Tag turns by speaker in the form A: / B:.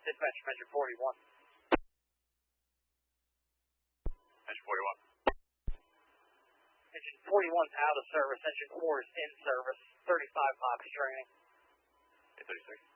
A: Dispatch, Measure 41.
B: Measure 41.
A: Engine 41's out of service. Engine 4 is in service. 35 miles training.
B: 36.